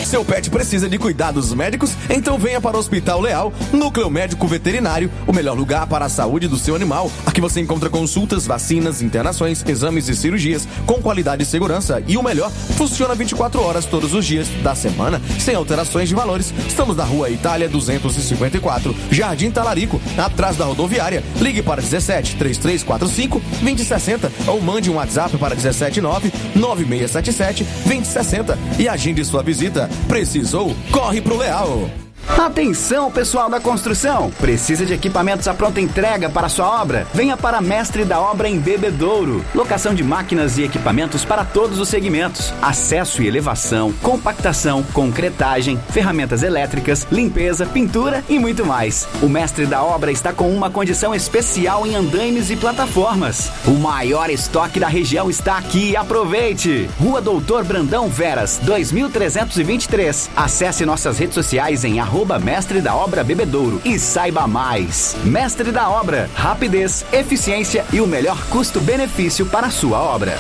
Seu pet precisa de cuidados médicos? Então venha para o Hospital Leal, Núcleo Médico Veterinário, o melhor lugar para a saúde do seu animal. Aqui você encontra consultas, vacinas, internações, exames e cirurgias com qualidade e segurança. E o melhor, funciona 24 horas todos os dias da semana, sem alterações de valores. Estamos na Rua Itália 254, Jardim Talarico, atrás da rodoviária. Ligue para 17 3345 2060 ou mande um WhatsApp para 179 9677 2060 e agende sua visita. Precisou? Corre pro Leal! Atenção, pessoal da construção! Precisa de equipamentos à pronta entrega para sua obra? Venha para Mestre da Obra em Bebedouro. Locação de máquinas e equipamentos para todos os segmentos. Acesso e elevação, compactação, concretagem, ferramentas elétricas, limpeza, pintura e muito mais. O Mestre da Obra está com uma condição especial em andaimes e plataformas. O maior estoque da região está aqui. Aproveite! Rua Doutor Brandão Veras, 2323. Acesse nossas redes sociais em @Mestre da Obra Bebedouro e saiba mais. Mestre da Obra, rapidez, eficiência e o melhor custo-benefício para a sua obra.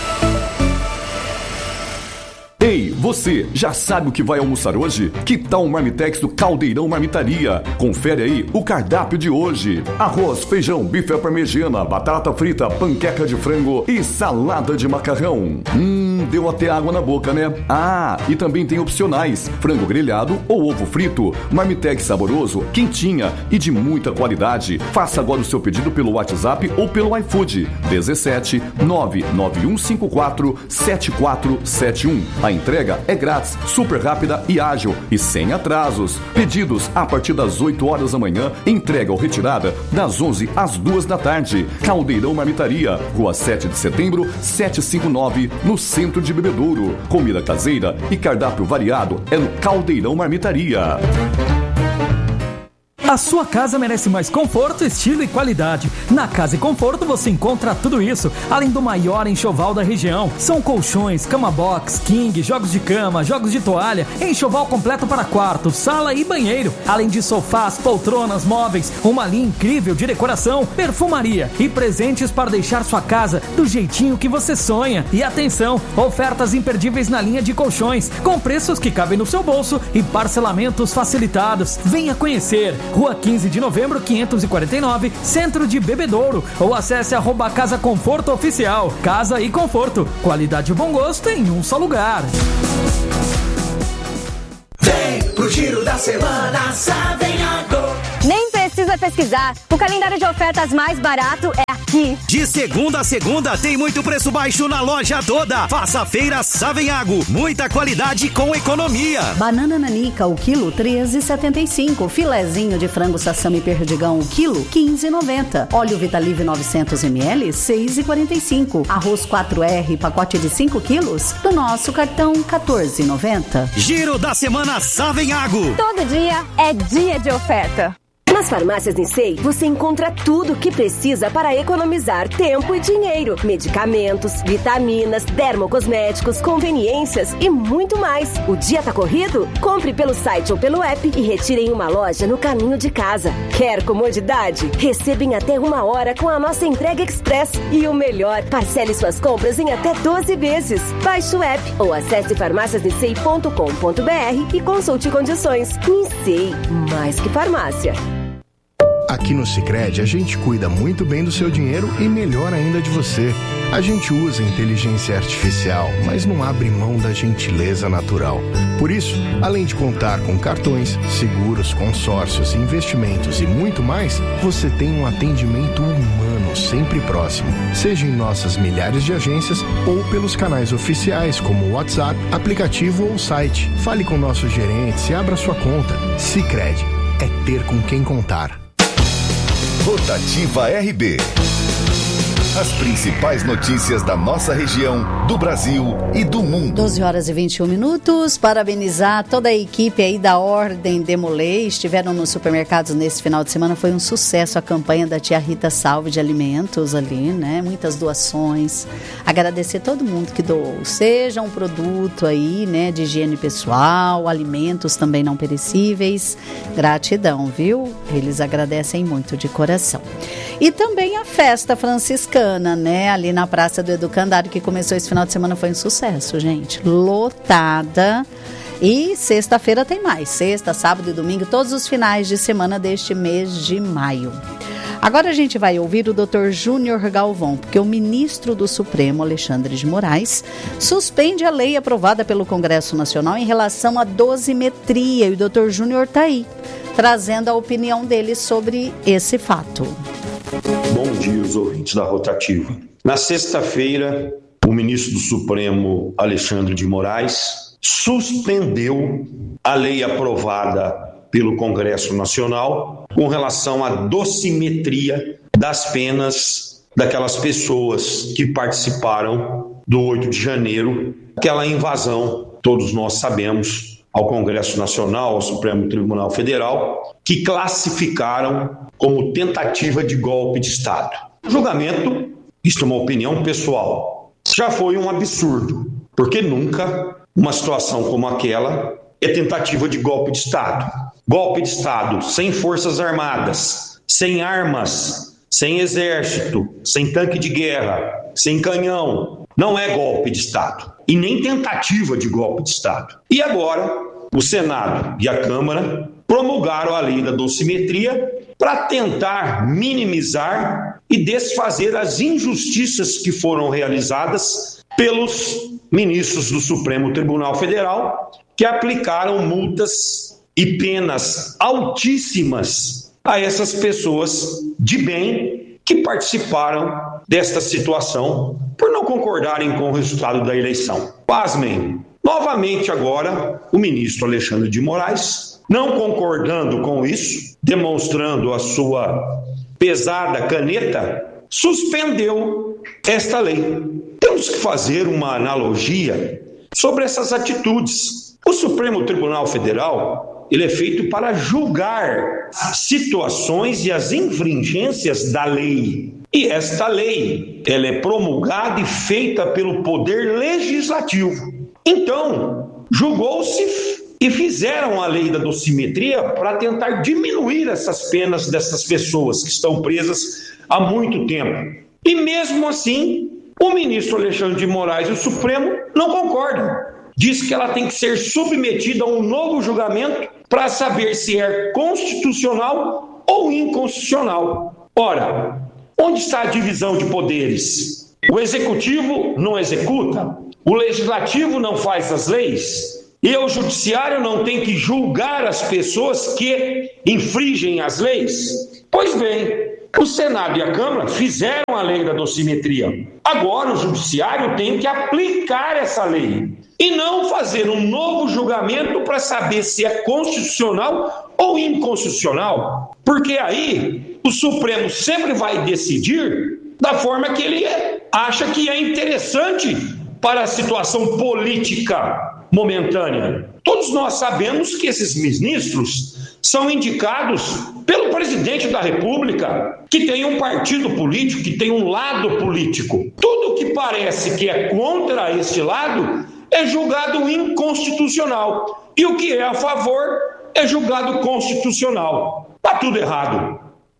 Ei, você, já sabe o que vai almoçar hoje? Que tal um marmitex do Caldeirão Marmitaria? Confere aí o cardápio de hoje. Arroz, feijão, bife à parmegiana, batata frita, panqueca de frango e salada de macarrão. Deu até água na boca, né? Ah, e também tem opcionais: frango grelhado ou ovo frito. Marmitex saboroso, quentinha e de muita qualidade. Faça agora o seu pedido pelo WhatsApp ou pelo iFood. 17 99154 7471. A entrega é grátis, super rápida e ágil e sem atrasos. Pedidos a partir das 8 horas da manhã, entrega ou retirada das 11 às 2 da tarde. Caldeirão Marmitaria, Rua 7 de Setembro, 759, no centro de Bebedouro. Comida caseira e cardápio variado é no Caldeirão Marmitaria. A sua casa merece mais conforto, estilo e qualidade. Na Casa e Conforto você encontra tudo isso, além do maior enxoval da região. São colchões, cama box, king, jogos de cama, jogos de toalha, enxoval completo para quarto, sala e banheiro. Além de sofás, poltronas, móveis, uma linha incrível de decoração, perfumaria e presentes para deixar sua casa do jeitinho que você sonha. E atenção, ofertas imperdíveis na linha de colchões, com preços que cabem no seu bolso e parcelamentos facilitados. Venha conhecer. Rua 15 de Novembro, 549, Centro de Bebedouro. Ou acesse @Casa Conforto Oficial. Casa e Conforto. Qualidade e bom gosto em um só lugar. Vem pro Giro da Semana Savenhago. Nem precisa pesquisar. O calendário de ofertas mais barato é aqui. De segunda a segunda tem muito preço baixo na loja toda. Faça a feira Savenhago. Muita qualidade com economia. Banana nanica, o quilo, R$13,75. Filezinho de frango sassami perdigão, o quilo, R$15,90. Óleo Vitalive 900 ml, R$6,45. Arroz 4R, pacote de 5 quilos, do nosso cartão, R$14,90. Giro da Semana Savenhago. Todo dia é dia de oferta. Nas farmácias Nissei, você encontra tudo o que precisa para economizar tempo e dinheiro. Medicamentos, vitaminas, dermocosméticos, conveniências e muito mais. O dia tá corrido? Compre pelo site ou pelo app e retire em uma loja no caminho de casa. Quer comodidade? Receba em até 1 hora com a nossa entrega express. E o melhor, parcele suas compras em até 12 vezes. Baixe o app ou acesse farmáciasnissei.com.br e consulte condições. Nissei, mais que farmácia. Aqui no Sicredi, a gente cuida muito bem do seu dinheiro e melhor ainda de você. A gente usa inteligência artificial, mas não abre mão da gentileza natural. Por isso, além de contar com cartões, seguros, consórcios, investimentos e muito mais, você tem um atendimento humano sempre próximo. Seja em nossas milhares de agências ou pelos canais oficiais como WhatsApp, aplicativo ou site. Fale com nossos gerentes e abra sua conta. Sicredi, é ter com quem contar. Rotativa RB. As principais notícias da nossa região, do Brasil e do mundo. 12 horas e 21 minutos. Parabenizar toda a equipe aí da Ordem Demolei. Estiveram nos supermercados nesse final de semana. Foi um sucesso a campanha da tia Rita Salve de Alimentos ali, né? Muitas doações. Agradecer todo mundo que doou. Seja um produto aí, né? De higiene pessoal, alimentos também não perecíveis. Gratidão, viu? Eles agradecem muito de coração. E também a festa franciscana, né? Ali na Praça do Educandário, que começou esse final de semana, foi um sucesso, gente. Lotada. E sexta-feira tem mais. Sexta, sábado e domingo, todos os finais de semana deste mês de maio. Agora a gente vai ouvir o Dr. Júnior Galvão, porque o ministro do Supremo, Alexandre de Moraes, suspende a lei aprovada pelo Congresso Nacional em relação à dosimetria. E o Dr. Júnior está aí, trazendo a opinião dele sobre esse fato. Bom dia, os ouvintes da Rotativa. Na sexta-feira, o ministro do Supremo, Alexandre de Moraes, suspendeu a lei aprovada pelo Congresso Nacional com relação à dosimetria das penas daquelas pessoas que participaram do 8 de janeiro, aquela invasão, todos nós sabemos, ao Congresso Nacional, ao Supremo Tribunal Federal, que classificaram como tentativa de golpe de Estado. O julgamento, isso é uma opinião pessoal, já foi um absurdo, porque nunca uma situação como aquela é tentativa de golpe de Estado. Golpe de Estado sem forças armadas, sem armas, sem exército, sem tanque de guerra, sem canhão, não é golpe de Estado e nem tentativa de golpe de Estado. E agora, o Senado e a Câmara promulgaram a lei da dosimetria para tentar minimizar e desfazer as injustiças que foram realizadas pelos ministros do Supremo Tribunal Federal, que aplicaram multas e penas altíssimas a essas pessoas de bem que participaram desta situação por não concordarem com o resultado da eleição. Pasmem, novamente agora o ministro Alexandre de Moraes, não concordando com isso, demonstrando a sua pesada caneta, suspendeu esta lei. Temos que fazer uma analogia sobre essas atitudes. O Supremo Tribunal Federal, ele é feito para julgar as situações e as infringências da lei. E esta lei, ela é promulgada e feita pelo Poder Legislativo. Então, julgou-se e fizeram a lei da dosimetria para tentar diminuir essas penas dessas pessoas que estão presas há muito tempo. E mesmo assim, o ministro Alexandre de Moraes e o Supremo não concordam. Diz que ela tem que ser submetida a um novo julgamento para saber se é constitucional ou inconstitucional. Ora, onde está a divisão de poderes? O executivo não executa, o legislativo não faz as leis, e o judiciário não tem que julgar as pessoas que infringem as leis? Pois bem, o Senado e a Câmara fizeram a lei da dosimetria. Agora o judiciário tem que aplicar essa lei e não fazer um novo julgamento para saber se é constitucional ou inconstitucional, porque aí o Supremo sempre vai decidir da forma que ele acha que é interessante para a situação política momentânea. Todos nós sabemos que esses ministros são indicados pelo presidente da República, que tem um partido político, que tem um lado político. Tudo que parece que é contra esse lado é julgado inconstitucional. E o que é a favor é julgado constitucional. Está tudo errado.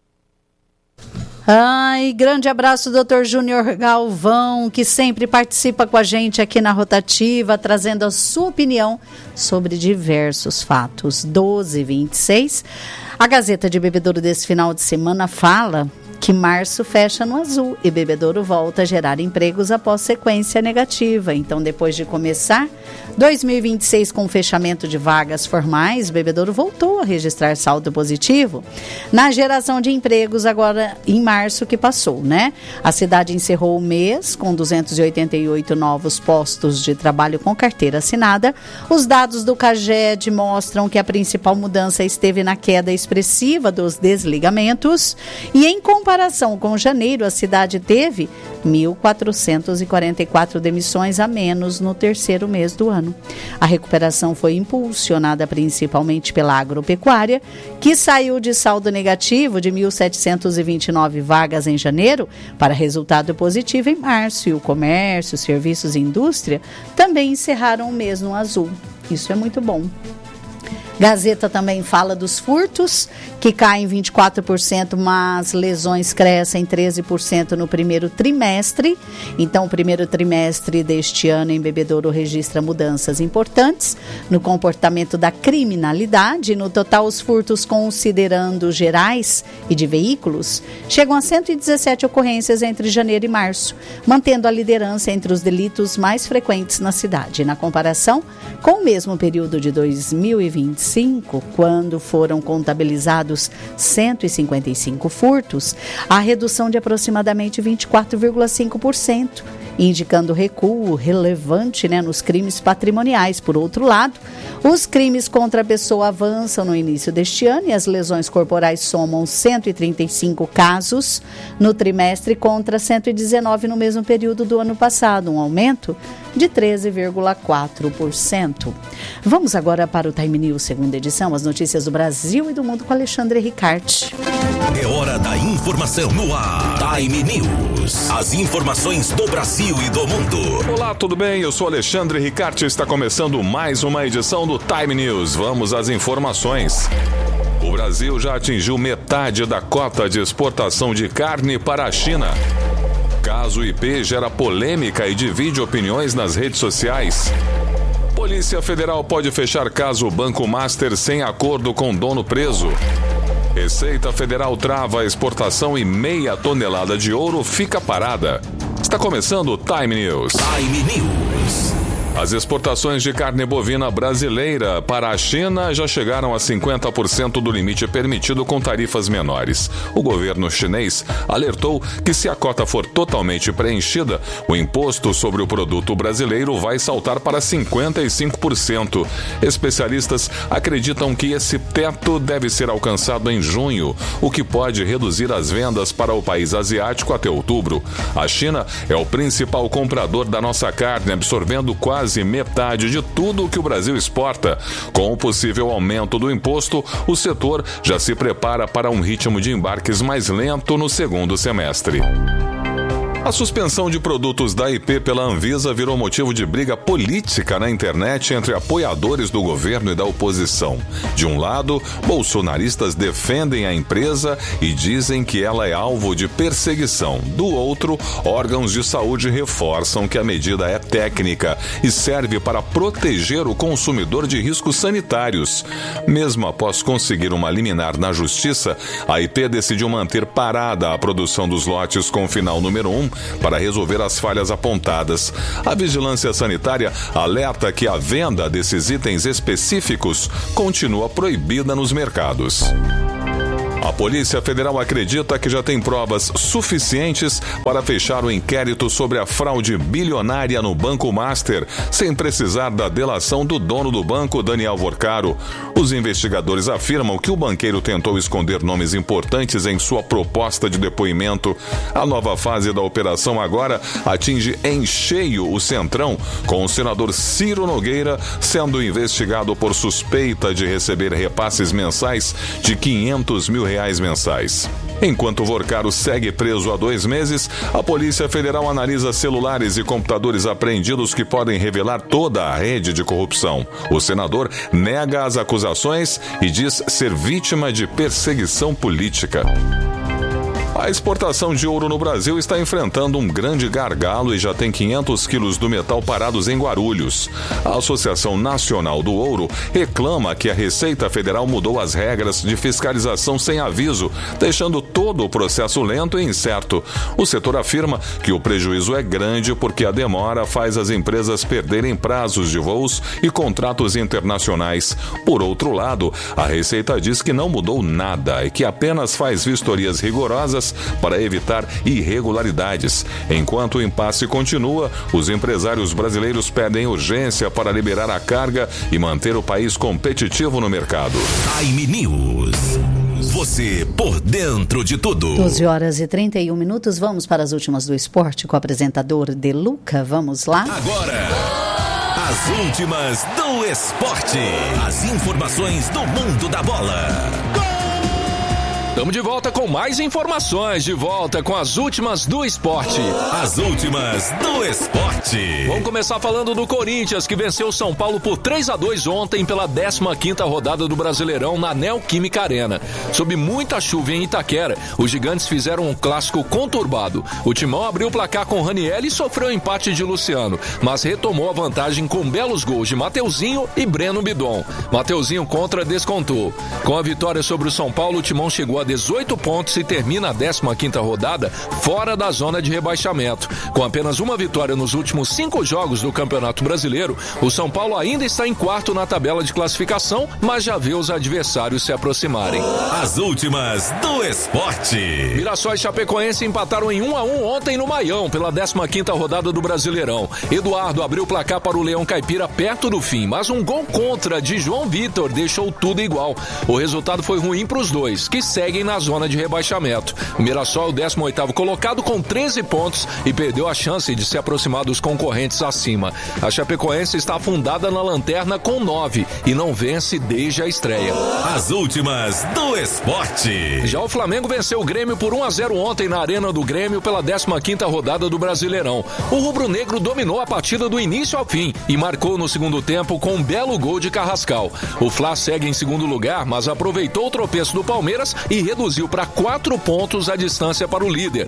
Ai, grande abraço, Dr. Júnior Galvão, que sempre participa com a gente aqui na Rotativa, trazendo a sua opinião sobre diversos fatos. 12h26. A Gazeta de Bebedouro desse final de semana fala que março fecha no azul e Bebedouro volta a gerar empregos após sequência negativa. Então, depois de começar 2026 com fechamento de vagas formais, Bebedouro voltou a registrar saldo positivo na geração de empregos agora em março que passou, né? A cidade encerrou o mês com 288 novos postos de trabalho com carteira assinada. Os dados do CAGED mostram que a principal mudança esteve na queda expressiva dos desligamentos e, em comparação com janeiro, a cidade teve 1.444 demissões a menos no terceiro mês do ano. A recuperação foi impulsionada principalmente pela agropecuária, que saiu de saldo negativo de 1.729 vagas em janeiro para resultado positivo em março, e o comércio, serviços e indústria também encerraram o mês no azul. Isso é muito bom. Gazeta também fala dos furtos, que caem 24%, mas lesões crescem 13% no primeiro trimestre. Então, o primeiro trimestre deste ano em Bebedouro registra mudanças importantes no comportamento da criminalidade. No total, os furtos, considerando gerais e de veículos, chegam a 117 ocorrências entre janeiro e março, mantendo a liderança entre os delitos mais frequentes na cidade. Na comparação com o mesmo período de 2025, quando foram contabilizados 155 furtos, há redução de aproximadamente 24,5%, indicando recuo relevante, nos crimes patrimoniais. Por outro lado, os crimes contra a pessoa avançam no início deste ano e as lesões corporais somam 135 casos no trimestre contra 119 no mesmo período do ano passado, um aumento de 13,4%. Vamos agora para o Time News, segunda edição, as notícias do Brasil e do mundo com Alexandre Ricarte. É hora da informação no ar. Time News. As informações do Brasil e do mundo. Olá, tudo bem? Eu sou Alexandre Ricarte e está começando mais uma edição do Time News. Vamos às informações. O Brasil já atingiu metade da cota de exportação de carne para a China. Caso IP gera polêmica e divide opiniões nas redes sociais. Polícia Federal pode fechar caso Banco Master sem acordo com dono preso. Receita Federal trava a exportação e meia tonelada de ouro fica parada. Está começando o Time News. Time News. As exportações de carne bovina brasileira para a China já chegaram a 50% do limite permitido com tarifas menores. O governo chinês alertou que se a cota for totalmente preenchida, o imposto sobre o produto brasileiro vai saltar para 55%. Especialistas acreditam que esse teto deve ser alcançado em junho, o que pode reduzir as vendas para o país asiático até outubro. A China é o principal comprador da nossa carne, absorvendo quase metade de tudo que o Brasil exporta. Com o possível aumento do imposto, o setor já se prepara para um ritmo de embarques mais lento no segundo semestre. A suspensão de produtos da IP pela Anvisa virou motivo de briga política na internet entre apoiadores do governo e da oposição. De um lado, bolsonaristas defendem a empresa e dizem que ela é alvo de perseguição. Do outro, órgãos de saúde reforçam que a medida é técnica e serve para proteger o consumidor de riscos sanitários. Mesmo após conseguir uma liminar na justiça, a IP decidiu manter parada a produção dos lotes com final número 1 para resolver as falhas apontadas. A Vigilância Sanitária alerta que a venda desses itens específicos continua proibida nos mercados. A Polícia Federal acredita que já tem provas suficientes para fechar o inquérito sobre a fraude bilionária no Banco Master, sem precisar da delação do dono do banco, Daniel Vorcaro. Os investigadores afirmam que o banqueiro tentou esconder nomes importantes em sua proposta de depoimento. A nova fase da operação agora atinge em cheio o Centrão, com o senador Ciro Nogueira sendo investigado por suspeita de receber repasses mensais de R$500 mil mensais. Enquanto Vorcaro segue preso há 2 meses, a Polícia Federal analisa celulares e computadores apreendidos que podem revelar toda a rede de corrupção. O senador nega as acusações e diz ser vítima de perseguição política. A exportação de ouro no Brasil está enfrentando um grande gargalo e já tem 500 quilos do metal parados em Guarulhos. A Associação Nacional do Ouro reclama que a Receita Federal mudou as regras de fiscalização sem aviso, deixando todo o processo lento e incerto. O setor afirma que o prejuízo é grande porque a demora faz as empresas perderem prazos de voos e contratos internacionais. Por outro lado, a Receita diz que não mudou nada e que apenas faz vistorias rigorosas para evitar irregularidades. Enquanto o impasse continua, os empresários brasileiros pedem urgência para liberar a carga e manter o país competitivo no mercado. Time News. Você por dentro de tudo. 12h31, vamos para as últimas do esporte com o apresentador De Luca. Vamos lá? Agora, as últimas do esporte. As informações do mundo da bola. Estamos de volta com mais informações, de volta com as últimas do esporte. As últimas do esporte. Vamos começar falando do Corinthians, que venceu o São Paulo por 3-2 ontem pela 15ª rodada do Brasileirão na Neoquímica Arena. Sob muita chuva em Itaquera, os gigantes fizeram um clássico conturbado. O Timão abriu o placar com Raniel e sofreu empate de Luciano, mas retomou a vantagem com belos gols de Mateuzinho e Breno Bidon. Mateuzinho contra descontou. Com a vitória sobre o São Paulo, o Timão chegou a 18 pontos e termina a 15ª rodada fora da zona de rebaixamento. Com apenas uma vitória nos últimos 5 jogos do Campeonato Brasileiro, o São Paulo ainda está em quarto na tabela de classificação, mas já vê os adversários se aproximarem. As últimas do esporte. Mirassol e Chapecoense empataram em 1-1 ontem no Maião, pela 15ª rodada do Brasileirão. Eduardo abriu o placar para o Leão Caipira perto do fim, mas um gol contra de João Vitor deixou tudo igual. O resultado foi ruim para os dois, que seguem na zona de rebaixamento. O Mirassol é o 18º colocado com 13 pontos e perdeu a chance de se aproximar dos concorrentes acima. A Chapecoense está afundada na lanterna com 9 e não vence desde a estreia. As últimas do esporte. Já o Flamengo venceu o Grêmio por 1-0 ontem na Arena do Grêmio pela 15ª rodada do Brasileirão. O rubro-negro dominou a partida do início ao fim e marcou no segundo tempo com um belo gol de Carrascal. O Fla segue em segundo lugar, mas aproveitou o tropeço do Palmeiras e reduziu para 4 pontos a distância para o líder,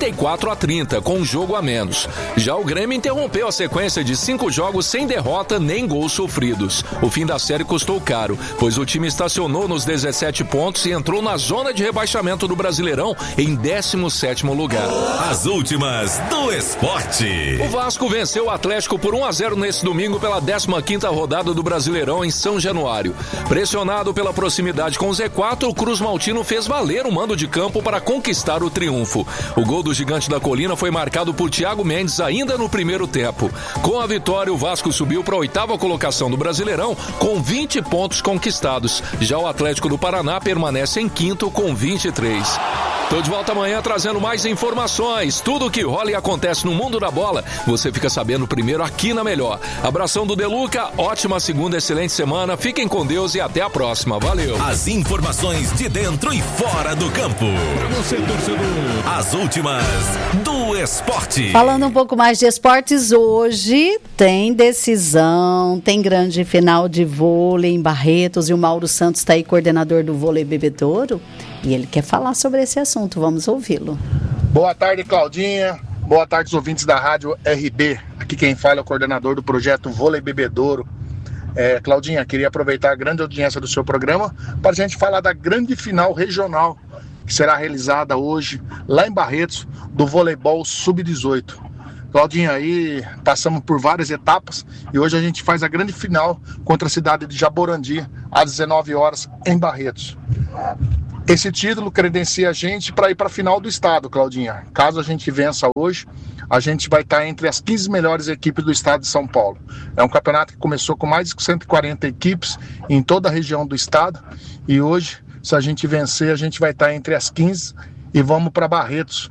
34-30, com um jogo a menos. Já o Grêmio interrompeu a sequência de 5 jogos sem derrota nem gols sofridos. O fim da série custou caro, pois o time estacionou nos 17 pontos e entrou na zona de rebaixamento do Brasileirão em 17º lugar. As últimas do esporte. O Vasco venceu o Atlético por 1-0 nesse domingo pela 15ª rodada do Brasileirão em São Januário. Pressionado pela proximidade com o Z4, o Cruz Maltino fez valer o mando de campo para conquistar o triunfo. O gol do Gigante da Colina foi marcado por Thiago Mendes ainda no primeiro tempo. Com a vitória, o Vasco subiu para a 8ª colocação do Brasileirão com 20 pontos conquistados. Já o Atlético do Paraná permanece em 5º com 23. Tô de volta amanhã trazendo mais informações. Tudo o que rola e acontece no mundo da bola, você fica sabendo primeiro aqui na Melhor. Abração do Deluca, ótima segunda, excelente semana. Fiquem com Deus e até a próxima. Valeu. As informações de dentro e fora do campo. Pra você, torcedor. As últimas do esporte. Falando um pouco mais de esportes, hoje tem decisão, tem grande final de vôlei em Barretos e o Mauro Santos está aí, coordenador do vôlei Bebedouro, e ele quer falar sobre esse assunto. Vamos ouvi-lo. Boa tarde, Claudinha. Boa tarde, os ouvintes da Rádio RB. Aqui quem fala é o coordenador do projeto Vôlei Bebedouro. Claudinha, queria aproveitar a grande audiência do seu programa para a gente falar da grande final regional que será realizada hoje lá em Barretos do voleibol sub-18. Claudinha, aí passamos por várias etapas e hoje a gente faz a grande final contra a cidade de Jaborandi às 19 horas em Barretos. Esse título credencia a gente para ir para a final do estado, Claudinha. Caso a gente vença hoje, a gente vai estar entre as 15 melhores equipes do estado de São Paulo. É um campeonato que começou com mais de 140 equipes em toda a região do estado e hoje, se a gente vencer, a gente vai estar entre as 15 e vamos para Barretos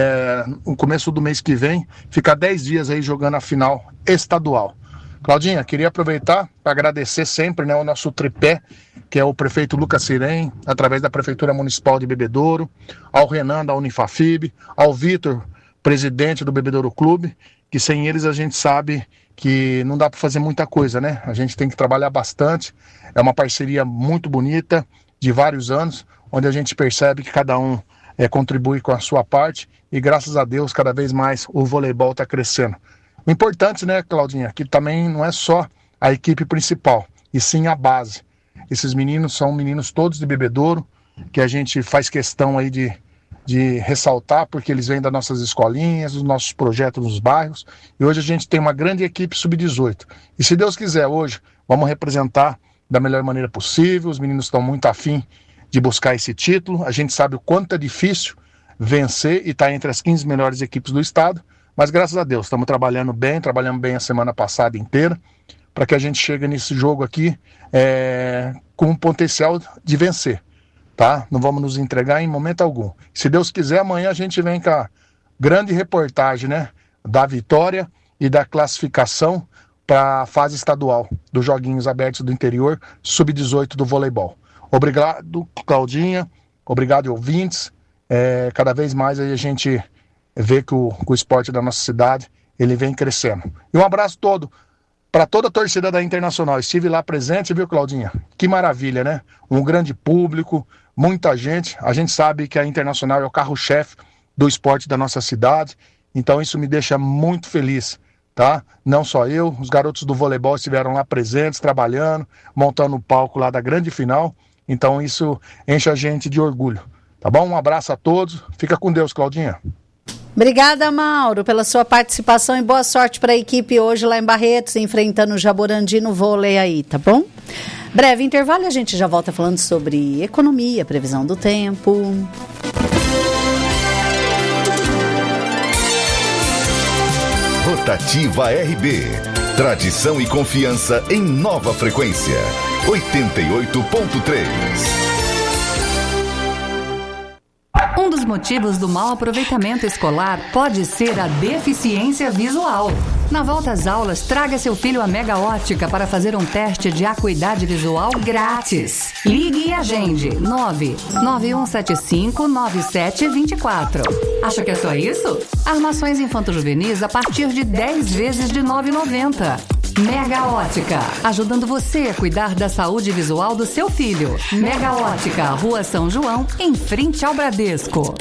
no começo do mês que vem, ficar 10 dias aí jogando a final estadual. Claudinha, queria aproveitar para agradecer sempre, né, o nosso tripé, que é o prefeito Lucas Sirem, através da Prefeitura Municipal de Bebedouro, ao Renan da Unifafib, ao Vitor, presidente do Bebedouro Clube, que sem eles a gente sabe que não dá para fazer muita coisa, né? A gente tem que trabalhar bastante, é uma parceria muito bonita, de vários anos, onde a gente percebe que cada um contribui com a sua parte e graças a Deus cada vez mais o voleibol está crescendo. O importante, né, Claudinha, que também não é só a equipe principal, e sim a base. Esses meninos são meninos todos de Bebedouro, que a gente faz questão aí de ressaltar, porque eles vêm das nossas escolinhas, dos nossos projetos nos bairros, e hoje a gente tem uma grande equipe sub-18. E se Deus quiser, hoje vamos representar da melhor maneira possível, os meninos estão muito afim de buscar esse título, a gente sabe o quanto é difícil vencer e estar entre as 15 melhores equipes do estado, mas graças a Deus, estamos trabalhamos bem a semana passada inteira, para que a gente chegue nesse jogo aqui com um potencial de vencer, tá? Não vamos nos entregar em momento algum. Se Deus quiser, amanhã a gente vem com a grande reportagem, né, da vitória e da classificação para a fase estadual dos Joguinhos Abertos do Interior, sub-18 do voleibol. Obrigado, Claudinha. Obrigado, ouvintes. Cada vez mais aí a gente vê que o esporte da nossa cidade ele vem crescendo. E um abraço todo para toda a torcida da Internacional. Estive lá presente, viu, Claudinha? Que maravilha, né? Um grande público, muita gente. A gente sabe que a Internacional é o carro-chefe do esporte da nossa cidade. Então isso me deixa muito feliz, tá? Não só eu, os garotos do voleibol estiveram lá presentes, trabalhando, montando o palco lá da grande final. Então isso enche a gente de orgulho, tá bom? Um abraço a todos. Fica com Deus, Claudinha. Obrigada, Mauro, pela sua participação e boa sorte para a equipe hoje lá em Barretos, enfrentando o Jaborandi no vôlei aí, tá bom? Breve intervalo e a gente já volta falando sobre economia, previsão do tempo. Rotativa RB. Tradição e confiança em nova frequência. 88.3. Um dos motivos do mau aproveitamento escolar pode ser a deficiência visual. Na volta às aulas, traga seu filho à Mega Ótica para fazer um teste de acuidade visual grátis. Ligue e agende 991759724. Acha que é só isso? Armações infanto-juvenis a partir de 10 vezes de R$ 9,90. Mega Ótica, ajudando você a cuidar da saúde visual do seu filho. Mega Ótica, Rua São João, em frente ao Bradesco.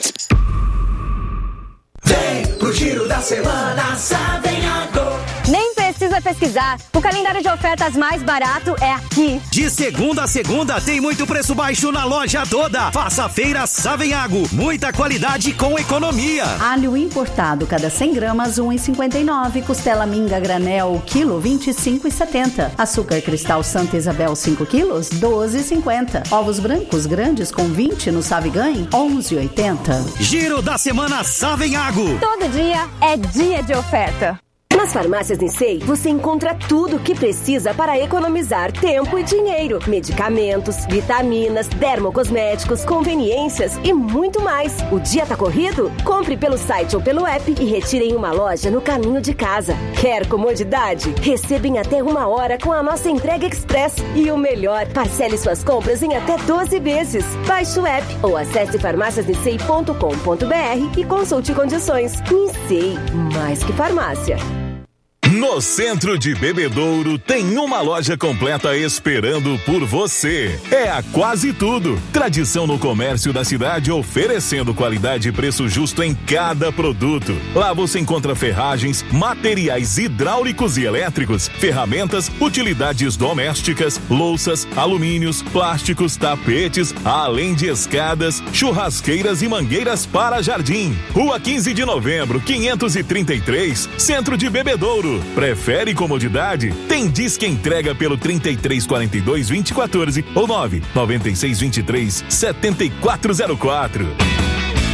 Vem pro Giro da Semana, Savenhago. Nem precisa pesquisar. O calendário de ofertas mais barato é aqui. De segunda a segunda tem muito preço baixo na loja toda. Faça feira Savenhago. Muita qualidade com economia. Alho importado, cada 100 gramas, R$ 1,59. Costela minga granel, quilo, R$ 25,70. Açúcar cristal Santa Isabel, 5 quilos, R$ 12,50. Ovos brancos grandes com 20 no Saviganhe, R$ 11,80. Giro da Semana Savenhago. Todo dia é dia de oferta. Nas farmácias Nissei, você encontra tudo o que precisa para economizar tempo e dinheiro. Medicamentos, vitaminas, dermocosméticos, conveniências e muito mais. O dia tá corrido? Compre pelo site ou pelo app e retire em uma loja no caminho de casa. Quer comodidade? Receba em até 1 hora com a nossa entrega express. E o melhor, parcele suas compras em até 12 vezes. Baixe o app ou acesse farmáciasnissei.com.br e consulte condições. Nissei, mais que farmácia. No centro de Bebedouro tem uma loja completa esperando por você. É a Quase Tudo. Tradição no comércio da cidade, oferecendo qualidade e preço justo em cada produto. Lá você encontra ferragens, materiais hidráulicos e elétricos, ferramentas, utilidades domésticas, louças, alumínios, plásticos, tapetes, além de escadas, churrasqueiras e mangueiras para jardim. Rua 15 de Novembro, 533, Centro de Bebedouro. Prefere comodidade? Tem Disque entrega pelo 3342-2014 ou 99623-7404.